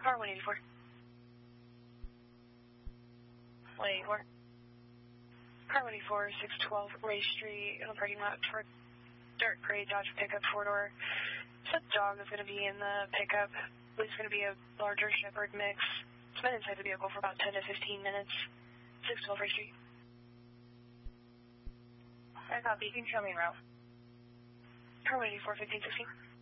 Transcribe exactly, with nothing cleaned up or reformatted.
Car one eighty-four. one eighty-four. Car one eighty-four, six twelve Ray Street, in the parking lot for dark gray Dodge pickup four-door. So the dog is going to be in the pickup. It's going to be a larger Shepherd mix. It's been inside the vehicle for about ten to fifteen minutes. six twelve Ray Street. I copy. You can show me en route. Car one eighty-four, fifteen sixteen.